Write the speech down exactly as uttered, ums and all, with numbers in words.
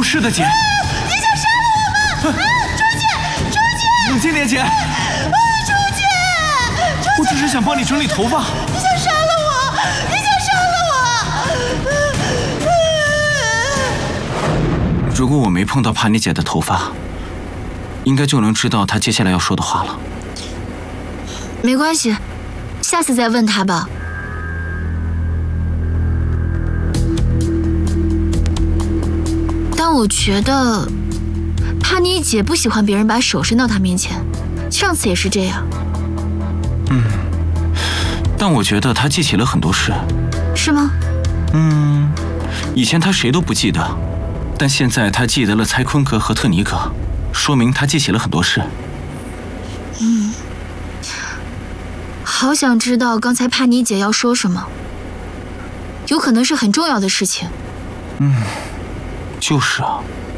是的，姐。啊、 你想杀了我吗？啊，朱姐，朱姐， 冷静点，姐。 啊，朱姐，朱姐， 我只是想帮你整理头发。 你想杀了我？你想杀了我？ 如果我没碰到帕妮姐的头发，应该就能知道她接下来要说的话了。 没关系，下次再问她吧。但我觉得帕妮姐不喜欢别人把手伸到她面前，上次也是这样。 嗯，但我觉得她记起了很多事。 是吗？ 嗯，以前她谁都不记得，但现在她记得了蔡坤格和特尼格，说明她记起了很多事。 嗯，好想知道刚才帕妮姐要说什么，有可能是很重要的事情。 嗯。就是啊，